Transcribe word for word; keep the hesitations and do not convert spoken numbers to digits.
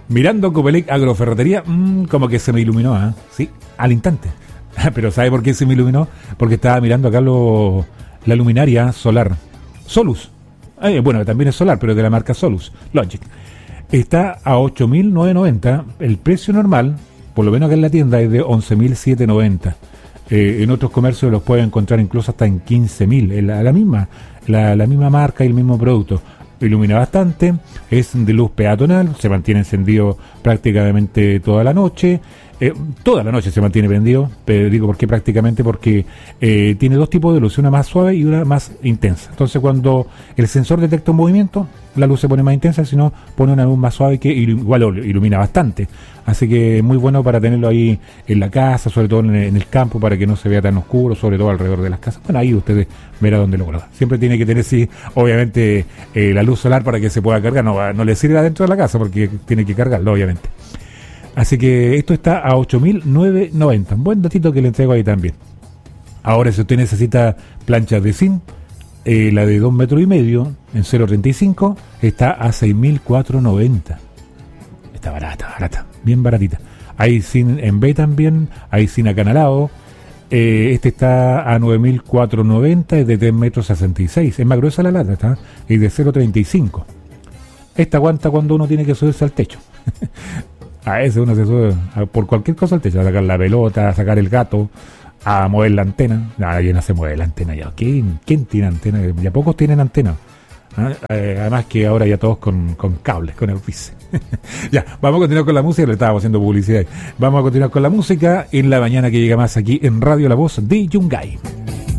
Mirando Copelec Agroferretería, mmm, como que se me iluminó, ¿eh? Sí, al instante. Pero ¿sabe por qué se me iluminó? Porque estaba mirando acá lo, la luminaria solar. Solus. Eh, bueno, también es solar, pero es de la marca Solus, Logic. Está a ocho mil novecientos noventa. El precio normal, por lo menos acá en la tienda, es de once mil setecientos noventa. Eh, en otros comercios los pueden encontrar incluso hasta en quince mil. La, la, misma, la, la misma marca y el mismo producto. Ilumina bastante, es de luz peatonal, se mantiene encendido prácticamente toda la noche. Eh, toda la noche se mantiene prendido, pero digo por qué prácticamente, porque eh, tiene dos tipos de luz, una más suave y una más intensa. Entonces cuando el sensor detecta un movimiento, la luz se pone más intensa, si no pone una luz más suave que igual ilumina bastante. Así que muy bueno para tenerlo ahí en la casa, sobre todo en, en el campo, para que no se vea tan oscuro, sobre todo alrededor de las casas. Bueno, ahí ustedes verán dónde lo colocan. Siempre tiene que tener, sí, obviamente, eh, la luz solar para que se pueda cargar. No, no le sirve adentro de la casa porque tiene que cargarlo, obviamente. Así que esto está a ocho mil novecientos noventa. Un buen datito que le entrego ahí también. Ahora, si usted necesita planchas de zinc, eh, la de dos metros y medio en cero punto treinta y cinco está a seis mil cuatrocientos noventa. Está barata, barata, bien baratita. Hay zinc en B también, hay zinc acanalado. Eh, este está a nueve mil cuatrocientos noventa, es de tres metros sesenta y seis. Es más gruesa la lata, está, es de cero punto treinta y cinco. Esta aguanta cuando uno tiene que subirse al techo. A ese uno se sube a, por cualquier cosa al techo, a sacar la pelota, a sacar el gato, a mover la antena. Nadie no se mueve la antena ya. ¿Quién, quién tiene antena? Ya pocos tienen antena. ¿Ah? Eh, además que ahora ya todos con, con cables, con el Wi-Fi. Ya, vamos a continuar con la música, le estábamos haciendo publicidad. Vamos a continuar con la música en la mañana que llega más aquí en Radio La Voz de Yungay.